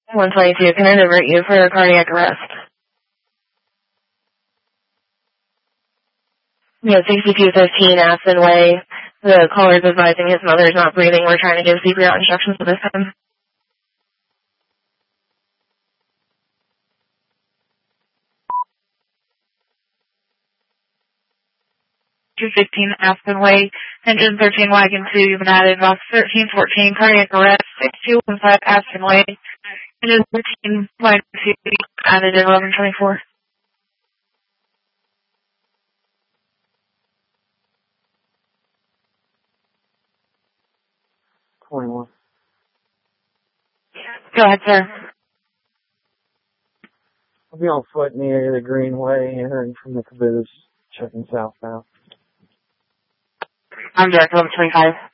122, can I divert you for a cardiac arrest? Yeah, 6215 Aspen Way. The caller is advising his mother is not breathing. We're trying to give CPR instructions at this time. 215 Aspen Way, engine 13 wagon 2, you've been added, box 1314, cardiac arrest, 6215 Aspen Way, engine 13 wagon 2, added at 1124. Go ahead, sir. I'll be on foot near the Greenway, entering from the caboose, checking southbound. I'm direct 1125.